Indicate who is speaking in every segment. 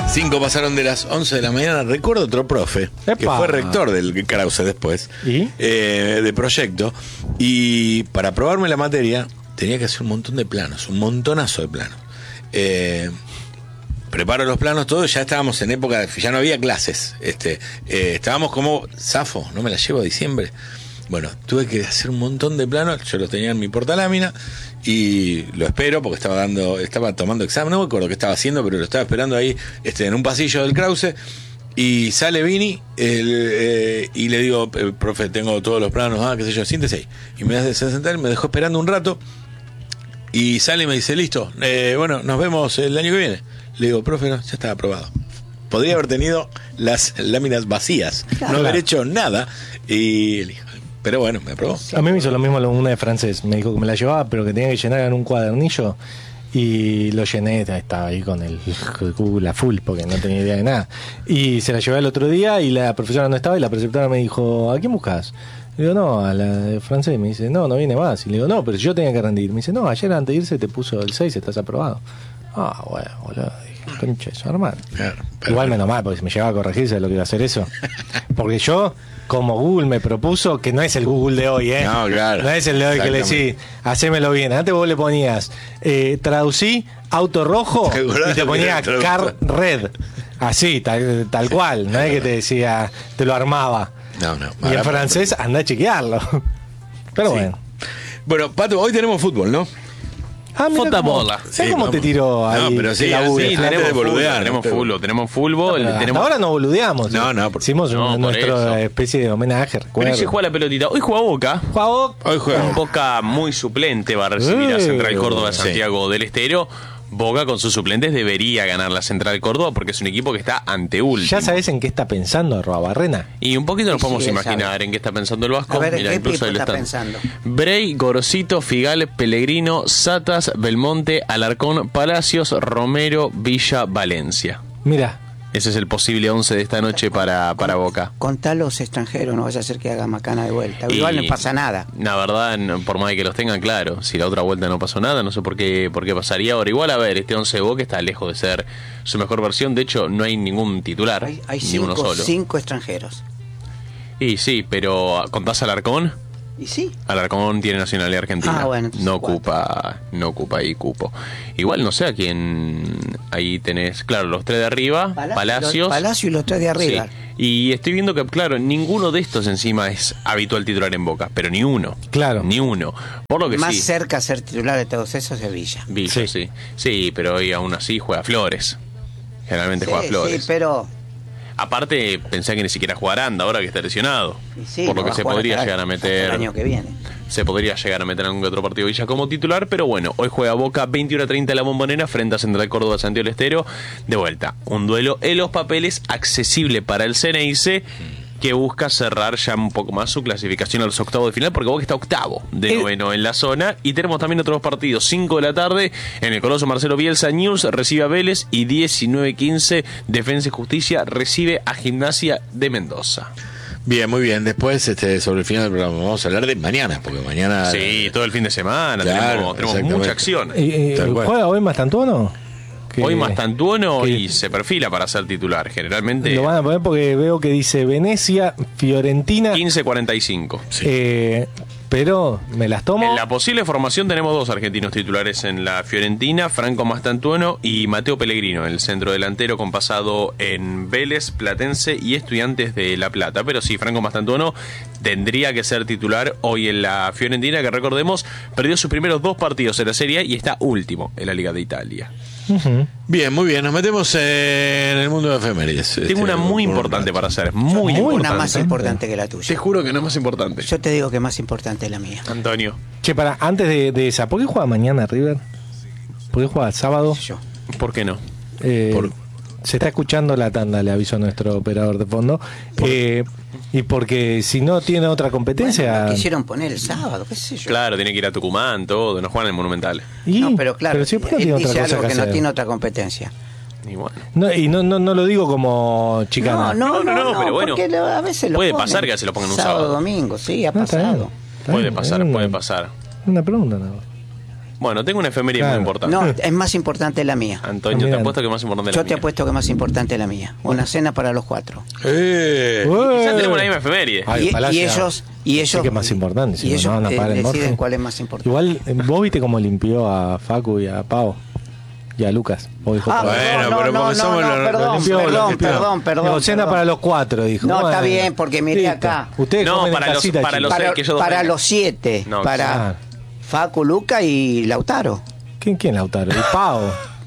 Speaker 1: 5 pasaron de las 11 de la mañana. Recuerdo otro profe,
Speaker 2: ¡Epa!
Speaker 1: que fue rector del Krause después,
Speaker 2: ¿Y?
Speaker 1: De proyecto. Y para aprobarme la materia, tenía que hacer un montón de planos, un montonazo de planos. Preparo los planos, todo. Ya estábamos en época, ya no había clases. Estábamos como zafo, no me la llevo a diciembre. Bueno, tuve que hacer un montón de planos. Yo los tenía en mi portalámina y lo espero porque estaba tomando examen. No me acuerdo qué estaba haciendo, pero lo estaba esperando ahí en un pasillo del Krause. Y sale Vini y le digo, profe, tengo todos los planos, qué sé yo, siéntese ahí. Y me hace sentar, me dejó esperando un rato. Y sale y me dice, listo, bueno, nos vemos el año que viene. Le digo, profe, no, ya está aprobado. Podría haber tenido las láminas vacías,
Speaker 3: Claro.
Speaker 1: no haber hecho nada. Pero bueno, me aprobó.
Speaker 2: A mí me hizo lo mismo una de francés. Me dijo que me la llevaba, pero que tenía que llenar en un cuadernillo. Y lo llené, estaba ahí con el Google a full, porque no tenía idea de nada. Y se la llevé el otro día y la profesora no estaba y la preceptora me dijo, ¿a quién buscas? Le digo, no, a la de francés. Me dice, no viene más. Y le digo, no, pero yo tenía que rendir. Me dice, no, ayer antes de irse te puso el 6, estás aprobado. Bueno, boludo. Dije, concha de su hermano.
Speaker 1: Claro,
Speaker 2: Igual menos mal, porque si me llevaba a corregir, ¿sabes lo que iba a hacer eso? Porque yo, como Google me propuso, que no es el Google de hoy,
Speaker 1: No, claro.
Speaker 2: No es el de hoy que le decís, hacémelo bien. Antes vos le ponías, traducí auto rojo y te ponía car red. Así, tal cual. No es que te decía, te lo armaba.
Speaker 1: No.
Speaker 2: Y en francés, anda a chequearlo. Pero
Speaker 1: Sí.
Speaker 2: bueno.
Speaker 1: Bueno, Pato, hoy tenemos fútbol, ¿no?
Speaker 2: Mira cómo,
Speaker 4: Fútbol.
Speaker 2: ¿sabes
Speaker 1: Sí,
Speaker 2: cómo
Speaker 1: vamos.
Speaker 2: te tiró ahí?
Speaker 1: No, pero sí,
Speaker 2: la
Speaker 1: así,
Speaker 2: bulla?
Speaker 1: sí, antes de boludear,
Speaker 4: tenemos fútbol.
Speaker 2: Hasta
Speaker 4: Tenemos...
Speaker 2: ahora no boludeamos.
Speaker 1: No,
Speaker 2: Hicimos
Speaker 4: no, por
Speaker 2: nuestra
Speaker 4: eso.
Speaker 2: especie de homenaje,
Speaker 4: Pero
Speaker 2: recuerdo.
Speaker 4: hoy se juega la pelotita. Hoy juega Boca.
Speaker 1: Hoy juega.
Speaker 4: Un Boca muy suplente va a recibir a Central Córdoba de
Speaker 1: Sí.
Speaker 4: Santiago del Estero. Boca con sus suplentes debería ganar la Central Córdoba porque es un equipo que está ante último.
Speaker 2: ¿Ya sabés en qué está pensando Barrena?
Speaker 4: Y un poquito nos
Speaker 3: Sí,
Speaker 4: podemos
Speaker 3: él
Speaker 4: imaginar
Speaker 3: sabe.
Speaker 4: en qué está pensando el Vasco.
Speaker 3: A ver,
Speaker 4: Mira,
Speaker 3: ¿qué
Speaker 4: incluso
Speaker 3: tipo
Speaker 4: ahí lo
Speaker 3: está
Speaker 4: están.
Speaker 3: pensando?
Speaker 4: Bray, Gorosito, Figal, Pellegrino, Satas, Belmonte, Alarcón, Palacios, Romero, Villa, Valencia.
Speaker 2: Mira,
Speaker 4: Ese es el posible 11 de esta noche para Boca.
Speaker 3: Contá los extranjeros, no vaya a ser que haga macana de vuelta. Igual no pasa nada.
Speaker 4: La verdad, por más de que los tengan, claro, si la otra vuelta no pasó nada, no sé por qué pasaría ahora. Igual, a ver, este 11 de Boca está lejos de ser su mejor versión. De hecho, no hay ningún titular,
Speaker 3: Hay
Speaker 4: ni uno solo.
Speaker 3: cinco extranjeros.
Speaker 4: Y sí, pero ¿contás al Alarcón?
Speaker 3: Y sí.
Speaker 4: Alarcón tiene nacionalidad argentina.
Speaker 3: Bueno, entonces
Speaker 4: no ocupa ahí cupo. Igual no sé a quién. Ahí tenés, claro, los tres de arriba, Palacios.
Speaker 3: Palacio y los tres de arriba.
Speaker 4: Sí. Y estoy viendo que, claro, ninguno de estos encima es habitual titular en Boca, pero ni uno.
Speaker 2: Claro.
Speaker 4: Ni uno. Por lo que
Speaker 3: Más
Speaker 4: sí.
Speaker 3: cerca a ser titular de todos esos es Villa.
Speaker 4: Villa, sí. Sí, pero hoy aún así juega Flores. Generalmente juega
Speaker 3: Sí,
Speaker 4: Flores.
Speaker 3: sí, pero
Speaker 4: Aparte, pensé que ni siquiera jugará Aranda ahora que está lesionado.
Speaker 3: y sí,
Speaker 4: por lo
Speaker 3: no
Speaker 4: que
Speaker 3: va
Speaker 4: se
Speaker 3: jugar
Speaker 4: podría
Speaker 3: hasta
Speaker 4: llegar a meter.
Speaker 3: el año que viene.
Speaker 4: Se podría llegar a meter en algún que otro partido Villa como titular, pero bueno, hoy juega Boca 21:30 en la Bombonera frente a Central Córdoba Santiago del Estero. De vuelta, un duelo en los papeles accesible para el Ceneice, que busca cerrar ya un poco más su clasificación a los octavos de final, porque Boca está octavo de noveno en la zona. Y tenemos también otros partidos, 5 de la tarde, en el Coloso Marcelo Bielsa. News recibe a Vélez y 19:15 Defensa y Justicia recibe a Gimnasia de Mendoza.
Speaker 1: Bien, muy bien. Después, sobre el final del programa, vamos a hablar de mañana, porque mañana.
Speaker 4: Sí, todo el fin de semana
Speaker 1: Claro,
Speaker 4: tenemos
Speaker 1: exactamente.
Speaker 4: mucha acción.
Speaker 1: Tal cual.
Speaker 2: ¿Juega hoy Mastantuono?
Speaker 4: Hoy Mastantuono
Speaker 2: que-
Speaker 4: y se perfila para ser titular. Generalmente
Speaker 2: Lo van a poner porque veo que dice Venecia, Fiorentina,
Speaker 4: 15:45.
Speaker 2: pero me las tomo.
Speaker 4: En la posible formación tenemos dos argentinos titulares en la Fiorentina, Franco Mastantuono y Mateo Pellegrino, el centro delantero con pasado en Vélez, Platense y Estudiantes de La Plata. Pero sí, Franco Mastantuono tendría que ser titular hoy en la Fiorentina, que recordemos, perdió sus primeros 2 partidos en la Serie A y está último en la Liga de Italia.
Speaker 2: Ujú.
Speaker 1: Bien, muy bien. Nos metemos en el mundo de efemérides.
Speaker 4: Tengo una muy
Speaker 1: por un
Speaker 4: importante
Speaker 1: rato.
Speaker 4: para hacer, muy
Speaker 3: Una
Speaker 4: importante.
Speaker 3: más importante que la
Speaker 4: Te
Speaker 3: tuya.
Speaker 4: juro que no es más importante.
Speaker 3: Yo te digo que más importante es la mía.
Speaker 4: Antonio,
Speaker 2: Che, antes de esa, ¿por qué juega mañana River? ¿Por qué juega sábado?
Speaker 3: Yo.
Speaker 4: ¿por qué no?
Speaker 2: Se está escuchando la tanda, le aviso a nuestro operador de fondo. Y porque si no tiene otra competencia.
Speaker 3: Bueno, quisieron poner el sábado, qué sé yo.
Speaker 4: Claro, tiene que ir a Tucumán, todo, no juegan en el Monumental.
Speaker 2: y-
Speaker 3: No, pero claro,
Speaker 2: si después no
Speaker 3: él
Speaker 2: tiene
Speaker 3: dice
Speaker 2: otra cosa
Speaker 3: algo que no
Speaker 2: hacer.
Speaker 3: tiene otra competencia.
Speaker 4: Y bueno.
Speaker 2: No, y no lo digo como chicana.
Speaker 4: No, pero bueno,
Speaker 3: porque a veces lo
Speaker 4: puede
Speaker 3: ponen.
Speaker 4: pasar que se lo pongan un
Speaker 3: sábado,
Speaker 4: sábado.
Speaker 3: domingo, sí, ha
Speaker 2: No, está bien,
Speaker 3: pasado.
Speaker 2: está
Speaker 4: Puede
Speaker 2: bien,
Speaker 4: pasar,
Speaker 2: es
Speaker 4: puede pasar.
Speaker 2: Una pregunta, ¿no?
Speaker 4: Bueno, tengo una efeméride
Speaker 2: Claro.
Speaker 4: muy importante.
Speaker 3: No, es más importante la mía.
Speaker 4: Antonio,
Speaker 2: También.
Speaker 4: te apuesto que más importante es la
Speaker 3: Yo te
Speaker 4: mía.
Speaker 3: apuesto que más importante la mía. Una cena para los 4.
Speaker 4: Quizás tenemos la misma efeméride.
Speaker 2: Ay, ojalá
Speaker 3: Y
Speaker 2: sea-
Speaker 3: ellos
Speaker 2: sí que es más importante, si
Speaker 3: y
Speaker 2: no,
Speaker 3: ellos
Speaker 2: no van a pagar el
Speaker 3: deciden
Speaker 2: morfe.
Speaker 3: cuál es más importante.
Speaker 2: Igual, vos viste cómo limpió a Facu y a Pau y a Lucas. Vos dijo,
Speaker 3: Ah,
Speaker 2: "Bueno,
Speaker 1: Bueno, pero porque somos los-
Speaker 3: perdón,
Speaker 2: limpió, lo
Speaker 3: perdón,
Speaker 2: limpió".
Speaker 3: perdón.
Speaker 2: Digo, cena para los 4, dijo.
Speaker 3: No, está
Speaker 2: Bueno,
Speaker 3: bien, porque miré
Speaker 2: listo.
Speaker 3: acá.
Speaker 2: Ustedes
Speaker 4: No,
Speaker 2: comen en
Speaker 4: para los-
Speaker 2: casita,
Speaker 4: para
Speaker 2: chicos.
Speaker 4: los-
Speaker 3: Para,
Speaker 4: que ellos dos
Speaker 3: para
Speaker 4: vengan.
Speaker 3: los 7.
Speaker 4: No,
Speaker 3: para
Speaker 2: claro.
Speaker 3: Facu, Luca y Lautaro.
Speaker 2: ¿Quién Lautaro? ¿Y Pau?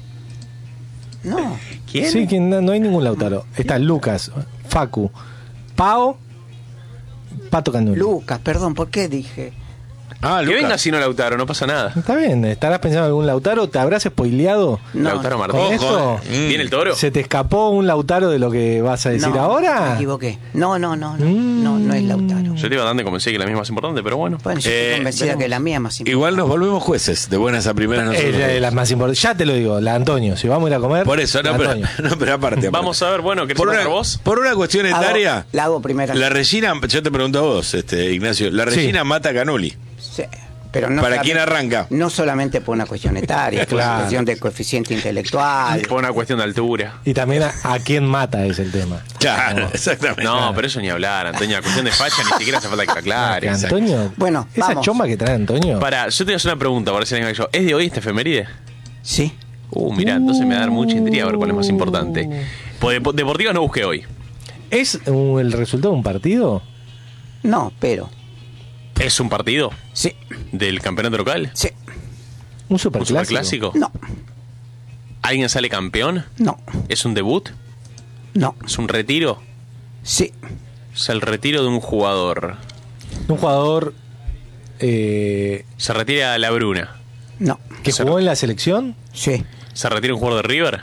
Speaker 3: No.
Speaker 4: ¿Quién?
Speaker 2: Sí, no hay ningún Lautaro. Está Lucas, Facu, Pau, Pato Canuli.
Speaker 3: Lucas, perdón, ¿por qué dije?
Speaker 1: Ah,
Speaker 4: Que
Speaker 1: Lucas.
Speaker 4: venga si no Lautaro, no pasa nada.
Speaker 2: Está bien, estarás pensando en algún Lautaro, te habrás spoileado.
Speaker 3: No,
Speaker 4: Lautaro
Speaker 2: Con
Speaker 4: Martínez.
Speaker 2: esto,
Speaker 4: ¿Viene el toro?
Speaker 2: ¿se te escapó un Lautaro de lo que vas a decir
Speaker 3: no,
Speaker 2: ahora?
Speaker 3: Me equivoqué. No es Lautaro.
Speaker 4: Yo te iba dando a convencer que la misma es más importante, pero bueno.
Speaker 3: Bueno, yo estoy convencida que la mía es más importante.
Speaker 1: Igual nos volvemos jueces, de buenas a primeras nosotros.
Speaker 2: Es la más importante. Ya te lo digo, la Antonio. Si vamos a ir a comer.
Speaker 1: Por eso,
Speaker 2: la
Speaker 1: no, pero,
Speaker 2: Antonio.
Speaker 1: no, pero aparte.
Speaker 4: Vamos a ver, bueno, ¿querés
Speaker 1: por
Speaker 4: empezar
Speaker 1: una,
Speaker 4: vos?
Speaker 1: por una cuestión etaria,
Speaker 3: La hago primero.
Speaker 1: la Regina, yo te pregunto a vos, Ignacio, la
Speaker 2: Sí.
Speaker 1: Regina mata a Canuli.
Speaker 3: Sí, pero no
Speaker 1: ¿Para
Speaker 3: solamente-
Speaker 1: quién arranca?
Speaker 3: No solamente por una cuestión etaria, por una
Speaker 2: Claro.
Speaker 3: cuestión de coeficiente intelectual.
Speaker 4: Por una cuestión de altura.
Speaker 2: Y también a quién mata es el tema.
Speaker 1: Claro, exactamente.
Speaker 4: No, pero eso ni hablar, Antonio. La cuestión de facha ni siquiera hace falta que la aclare.
Speaker 2: Que Antonio.
Speaker 3: Bueno,
Speaker 2: esa
Speaker 3: vamos.
Speaker 2: chomba que trae Antonio.
Speaker 4: Para, yo te voy a hacer una pregunta, para ver si la yo. ¿Es de hoy esta efeméride?
Speaker 3: Sí.
Speaker 4: Mirá, entonces me va a dar mucha intriga a ver cuál es más importante. Pues Deportivas no busqué hoy.
Speaker 2: ¿Es el resultado de un partido?
Speaker 3: No, pero.
Speaker 4: ¿Es un partido
Speaker 3: Sí.
Speaker 4: del campeonato local?
Speaker 3: Sí.
Speaker 2: ¿Un
Speaker 4: ¿Un
Speaker 2: superclásico?
Speaker 4: superclásico?
Speaker 3: No.
Speaker 4: ¿Alguien sale campeón?
Speaker 3: No.
Speaker 4: ¿Es un debut?
Speaker 3: No.
Speaker 4: ¿Es un retiro?
Speaker 3: Sí.
Speaker 4: ¿Es el retiro de un jugador?
Speaker 2: Un jugador
Speaker 4: ¿Se retira la Bruna?
Speaker 3: No.
Speaker 2: que jugó en la selección.
Speaker 3: Sí.
Speaker 4: ¿Se retira un jugador de River?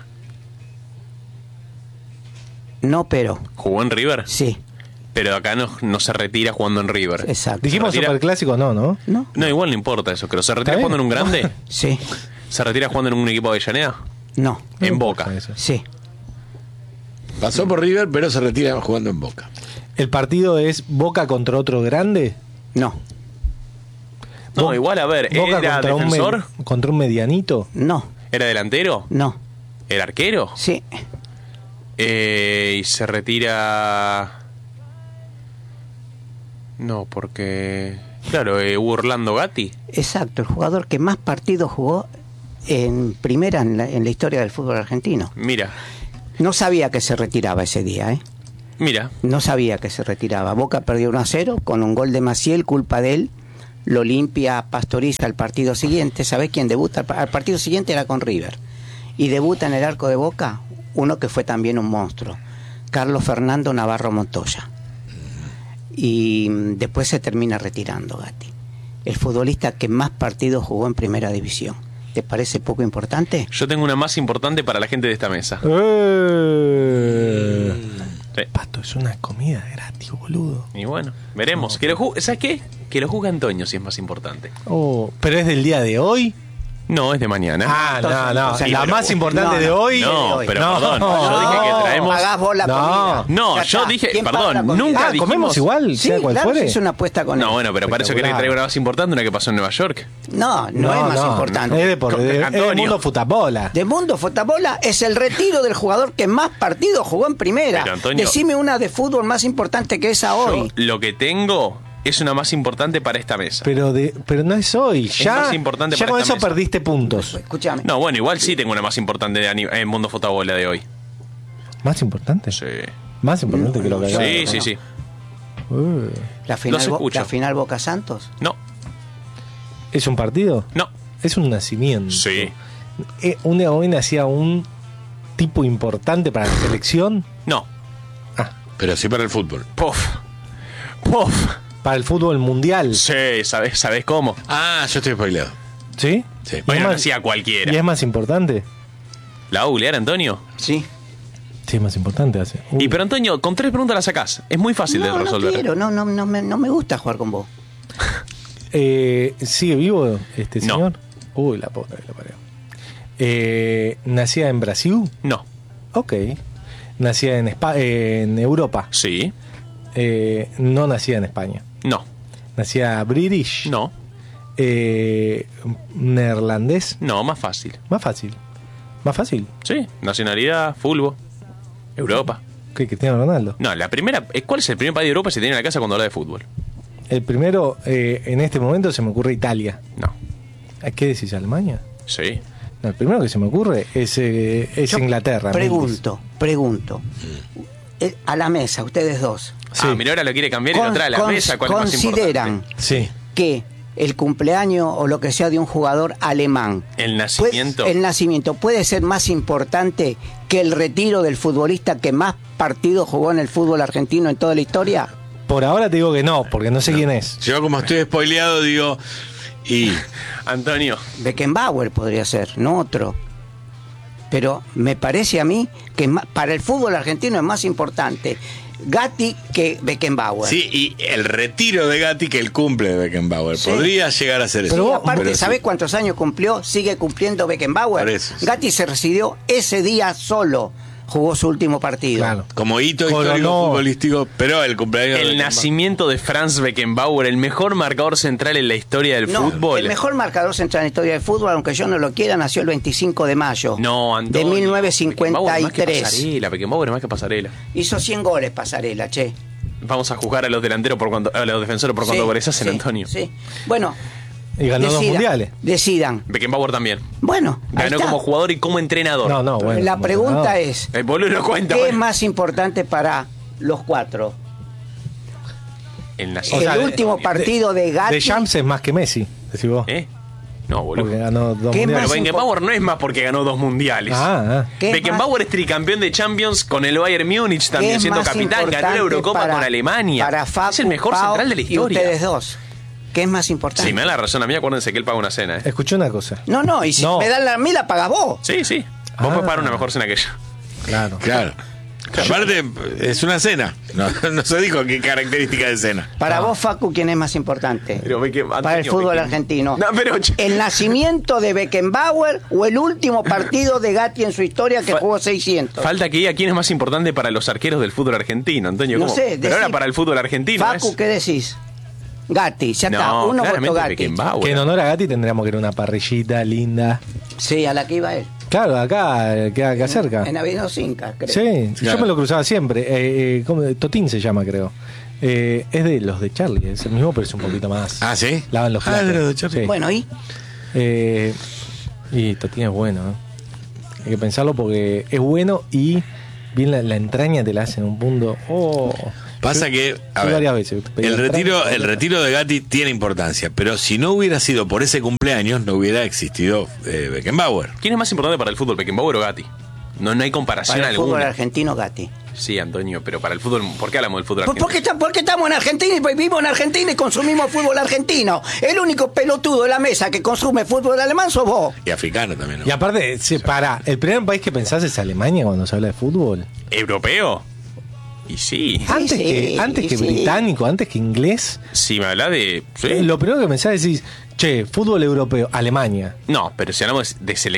Speaker 3: No, pero.
Speaker 4: ¿Jugó en River?
Speaker 3: Sí.
Speaker 4: Pero acá no se retira jugando en River.
Speaker 3: Exacto.
Speaker 2: Dijimos
Speaker 4: ¿Se retira?
Speaker 2: superclásico, no, ¿no?
Speaker 3: No.
Speaker 4: No, igual no importa eso, pero ¿se retira
Speaker 2: bien.
Speaker 4: jugando en un grande?
Speaker 3: Sí.
Speaker 4: ¿Se retira jugando en un equipo de Avellaneda?
Speaker 3: No.
Speaker 2: No
Speaker 4: En
Speaker 2: importa
Speaker 4: Boca.
Speaker 2: eso.
Speaker 3: Sí.
Speaker 1: Pasó por River, pero se retira jugando en Boca.
Speaker 2: ¿El partido es Boca contra otro grande?
Speaker 3: No.
Speaker 4: No,
Speaker 2: Bo-
Speaker 4: igual a ver,
Speaker 2: Boca
Speaker 4: ¿era
Speaker 2: contra
Speaker 4: defensor?
Speaker 2: contra un medianito.
Speaker 3: No.
Speaker 4: ¿Era delantero?
Speaker 3: No.
Speaker 4: ¿Era arquero?
Speaker 3: Sí.
Speaker 4: Y se retira... No, porque... Claro, hubo Orlando Gatti.
Speaker 3: Exacto. El jugador que más partidos jugó en primera en la historia del fútbol argentino.
Speaker 4: Mira,
Speaker 3: No sabía que se retiraba ese día, ¿eh?
Speaker 4: mira.
Speaker 3: No sabía que se retiraba. Boca perdió 1-0 con un gol de Maciel, culpa de él. Lo limpia Pastoriza al partido siguiente. ¿Sabés quién debuta? Al partido siguiente era con River. Y debuta en el arco de Boca uno que fue también un monstruo, Carlos Fernando Navarro Montoya. Y después se termina retirando Gatti. El futbolista que más partidos jugó en primera división. ¿Te parece poco importante?
Speaker 4: Yo tengo una más importante para la gente de esta mesa. Sí.
Speaker 2: Pato, es una comida gratis, boludo.
Speaker 4: Y bueno, veremos. ¿Sabes qué? Que lo juzgue Antonio si es más importante.
Speaker 2: Oh, ¿pero es del día de hoy?
Speaker 4: No, es de mañana.
Speaker 2: No.
Speaker 3: o sea,
Speaker 2: La
Speaker 3: pero-
Speaker 2: más importante
Speaker 3: no,
Speaker 2: de
Speaker 3: no.
Speaker 2: hoy.
Speaker 4: No,
Speaker 3: hoy.
Speaker 4: pero
Speaker 2: No.
Speaker 4: perdón. Yo dije que traemos...
Speaker 3: Pagás vos la
Speaker 2: No.
Speaker 3: comida.
Speaker 4: No,
Speaker 3: Ya
Speaker 4: yo
Speaker 3: está.
Speaker 4: dije-
Speaker 3: ¿Quién
Speaker 4: perdón,
Speaker 3: paga la comida?
Speaker 4: nunca
Speaker 2: Ah, comemos igual,
Speaker 3: Sí,
Speaker 2: sea cual
Speaker 3: claro,
Speaker 2: fuere.
Speaker 3: es una apuesta con él.
Speaker 4: No, bueno, pero para eso querés que traiga una más importante, una que pasó en Nueva York.
Speaker 3: No es más importante.
Speaker 2: Es de
Speaker 4: Antonio.
Speaker 2: mundo futabola.
Speaker 3: De Mundo Fotabola es el retiro del jugador que más partidos jugó en primera.
Speaker 4: Pero, Antonio-
Speaker 3: Decime una de fútbol más importante que esa hoy.
Speaker 4: Yo lo que tengo es una más importante para esta mesa.
Speaker 2: Pero no es hoy. Ya,
Speaker 4: más importante
Speaker 2: ya
Speaker 4: para
Speaker 2: con
Speaker 4: esta
Speaker 2: eso
Speaker 4: mesa.
Speaker 2: perdiste puntos.
Speaker 3: Escúchame.
Speaker 4: No, bueno, igual sí tengo una más importante en Mundo Fotabola de hoy.
Speaker 2: ¿Más importante?
Speaker 4: Sí.
Speaker 2: Más importante que lo que acaba de-
Speaker 4: Sí.
Speaker 3: La final,
Speaker 4: Los escucho.
Speaker 3: la final Boca Santos.
Speaker 4: No,
Speaker 2: ¿Es un partido?
Speaker 4: no.
Speaker 2: Es un nacimiento.
Speaker 4: Sí.
Speaker 2: Hoy nacía un tipo importante para la selección.
Speaker 4: No.
Speaker 1: Pero sí para el fútbol.
Speaker 4: Puff.
Speaker 2: Para el fútbol mundial.
Speaker 4: Sí, ¿sabés cómo?
Speaker 1: Ah, yo estoy spoileado.
Speaker 2: ¿Sí?
Speaker 1: Sí.
Speaker 2: ¿Y
Speaker 4: Bueno,
Speaker 2: es
Speaker 4: no
Speaker 2: más-
Speaker 4: hacía cualquiera.
Speaker 2: ¿Y es más importante?
Speaker 4: ¿La va a googlear, Antonio?
Speaker 3: Sí.
Speaker 2: Sí, es más importante. Hace.
Speaker 4: Y pero Antonio, con 3 preguntas la sacás. Es muy fácil de
Speaker 3: No
Speaker 4: resolver.
Speaker 3: quiero, no me gusta jugar con vos.
Speaker 2: ¿Sigue vivo este
Speaker 4: No.
Speaker 2: señor? Uy, la puta que lo parió. ¿Nacía en Brasil?
Speaker 4: No.
Speaker 2: Ok. ¿Nacía en Europa?
Speaker 4: Sí.
Speaker 2: No nacía en España.
Speaker 4: No.
Speaker 2: ¿Nacía British?
Speaker 4: No.
Speaker 2: neerlandés.
Speaker 4: No, más fácil.
Speaker 2: Más fácil. Más fácil.
Speaker 4: Sí, nacionalidad, fútbol, Europa.
Speaker 2: Que Cristiano Ronaldo.
Speaker 4: No, la primera. ¿Cuál es el primer país de Europa que se tiene en la casa cuando habla de fútbol?
Speaker 2: El primero, en este momento se me ocurre Italia.
Speaker 4: No.
Speaker 2: ¿Qué decís, Alemania?
Speaker 4: Sí.
Speaker 2: No, el primero que se me ocurre es
Speaker 3: Yo
Speaker 2: Inglaterra.
Speaker 3: Pregunto. A la mesa, ustedes dos.
Speaker 2: Sí.
Speaker 4: Mira, ahora lo quiere cambiar y lo trae a la mesa. ¿Cuál es más
Speaker 3: ¿Consideran
Speaker 4: importante?
Speaker 2: Sí.
Speaker 3: que el cumpleaños o lo que sea de un jugador alemán,
Speaker 4: El nacimiento.
Speaker 3: el nacimiento puede ser más importante que el retiro del futbolista que más partidos jugó en el fútbol argentino en toda la historia?
Speaker 2: Por ahora te digo que no, porque no sé quién es.
Speaker 1: Yo como estoy spoileado digo, y
Speaker 4: Antonio.
Speaker 3: Beckenbauer podría ser, no otro. Pero me parece a mí que para el fútbol argentino es más importante Gatti que Beckenbauer.
Speaker 1: sí, y el retiro de Gatti que el cumple de Beckenbauer.
Speaker 3: Sí.
Speaker 1: Podría llegar a ser eso.
Speaker 2: Pero vos-
Speaker 3: Aparte,
Speaker 1: Pero
Speaker 3: ¿sabés
Speaker 1: sí.
Speaker 3: cuántos años cumplió? Sigue cumpliendo Beckenbauer.
Speaker 1: Por eso, sí.
Speaker 3: Gatti se recibió ese día solo. Jugó su último partido.
Speaker 2: Claro.
Speaker 1: Como hito
Speaker 2: Coronó.
Speaker 1: histórico futbolístico, pero el cumpleaños de
Speaker 4: El
Speaker 1: Beckenbauer.
Speaker 4: nacimiento de Franz Beckenbauer, el mejor marcador central en la historia del
Speaker 3: No,
Speaker 4: fútbol.
Speaker 3: el mejor marcador central en la historia del fútbol, aunque yo no lo quiera, nació el 25 de mayo
Speaker 4: No, Antonio.
Speaker 3: de
Speaker 4: Beckenbauer más que
Speaker 3: 1953.
Speaker 4: pasarela, Beckenbauer más que pasarela.
Speaker 3: Hizo 100 goles Pasarela, che.
Speaker 4: Vamos a juzgar a los delanteros a los defensores por cuántos goles hacen,
Speaker 3: sí,
Speaker 4: Antonio.
Speaker 3: Sí. Bueno,
Speaker 2: Y ganó 2 mundiales.
Speaker 3: decidan.
Speaker 4: Beckenbauer también.
Speaker 3: Bueno, ahí
Speaker 4: Ganó
Speaker 3: está.
Speaker 4: como jugador y como entrenador.
Speaker 2: No, bueno.
Speaker 3: La
Speaker 2: como
Speaker 3: pregunta
Speaker 2: ganador.
Speaker 3: es,
Speaker 4: El boludo lo cuenta.
Speaker 3: ¿qué es
Speaker 4: bueno.
Speaker 3: más importante para los cuatro?
Speaker 4: El
Speaker 3: El
Speaker 4: nacimiento.
Speaker 3: último partido de Gatti.
Speaker 2: De Champs es más que Messi, decís vos.
Speaker 4: No, boludo.
Speaker 2: Porque ganó 2
Speaker 3: ¿Qué
Speaker 2: mundiales.
Speaker 3: más?
Speaker 4: Pero Beckenbauer no es más porque ganó 2 mundiales.
Speaker 3: ¿Qué
Speaker 4: Beckenbauer es tricampeón de Champions con el Bayern Múnich
Speaker 3: ¿Qué
Speaker 4: también
Speaker 3: es
Speaker 4: siendo
Speaker 3: más
Speaker 4: capitán, ganó la
Speaker 3: importante
Speaker 4: Eurocopa
Speaker 3: para-
Speaker 4: con Alemania.
Speaker 3: Para Facu,
Speaker 4: es el mejor
Speaker 3: Pau
Speaker 4: central de la
Speaker 3: y
Speaker 4: historia.
Speaker 3: ustedes dos. ¿Qué es más importante?
Speaker 4: Si me da la razón a mí, acuérdense que él paga una cena.
Speaker 2: Escuché una cosa.
Speaker 3: No, y si
Speaker 2: No.
Speaker 3: me dan a mí la pagas vos.
Speaker 4: Sí, sí. Vos podés pagar una mejor cena que yo.
Speaker 2: Claro.
Speaker 1: Claro. Aparte, es una cena. No se dijo qué característica de cena.
Speaker 3: Para vos, Facu, ¿quién es más importante?
Speaker 4: Pero
Speaker 3: Para el fútbol argentino.
Speaker 4: No, pero
Speaker 3: ¿El nacimiento de Beckenbauer o el último partido de Gatti en su historia que jugó 600?
Speaker 4: falta que diga quién es más importante para los arqueros del fútbol argentino, Antonio.
Speaker 3: No
Speaker 4: ¿cómo?
Speaker 3: sé,
Speaker 4: Pero ahora
Speaker 3: decí-
Speaker 4: para el fútbol argentino
Speaker 3: Facu,
Speaker 4: es...
Speaker 3: ¿qué decís? Gatti, ya está.
Speaker 4: No,
Speaker 3: Uno votó
Speaker 4: claramente
Speaker 3: Gatti.
Speaker 4: Beckenbauer.
Speaker 2: Que en honor a Gatti tendríamos que ir a una parrillita linda.
Speaker 3: Sí, a la que iba él.
Speaker 2: Claro, acá, queda acá cerca.
Speaker 3: En Avenida Cinca, creo.
Speaker 2: Sí,
Speaker 1: Claro.
Speaker 2: yo me lo cruzaba siempre. Totín se llama, creo. Es de los de Charlie, es el mismo, pero es un poquito más.
Speaker 1: Ah, ¿sí?
Speaker 2: Lavan los platos.
Speaker 1: de los de Charlie.
Speaker 2: Sí.
Speaker 3: Bueno, ¿y?
Speaker 2: Y Totín es bueno, ¿eh? Hay que pensarlo porque es bueno y bien la entraña te la hace en un punto. Oh.
Speaker 1: Pasa
Speaker 2: Yo-
Speaker 1: que, a
Speaker 2: yo
Speaker 1: ver,
Speaker 2: varias veces pedí
Speaker 1: el
Speaker 2: entraña,
Speaker 1: retiro de Gatti tiene importancia, pero si no hubiera sido por ese cumpleaños, no hubiera existido Beckenbauer.
Speaker 4: ¿Quién es más importante para el fútbol, Beckenbauer o Gatti? No hay comparación
Speaker 3: Para el fútbol
Speaker 4: alguna.
Speaker 3: argentino, Gatti.
Speaker 4: Sí, Antonio, pero para el fútbol, ¿por qué hablamos del fútbol
Speaker 3: ¿Por
Speaker 4: argentino?
Speaker 3: qué estamos en Argentina y vivimos en Argentina y consumimos fútbol argentino? El único pelotudo de la mesa que consume fútbol alemán sos vos.
Speaker 1: Y africano también, ¿no?
Speaker 2: Y aparte, el primer país que pensás es Alemania cuando se habla de fútbol.
Speaker 4: ¿Europeo? Y sí.
Speaker 2: Antes
Speaker 3: sí,
Speaker 2: que
Speaker 3: sí.
Speaker 2: británico, antes que inglés.
Speaker 4: Si me habla de... ¿sí?
Speaker 2: Lo primero que pensás decís, che, fútbol europeo, Alemania.
Speaker 4: No, pero si hablamos de selección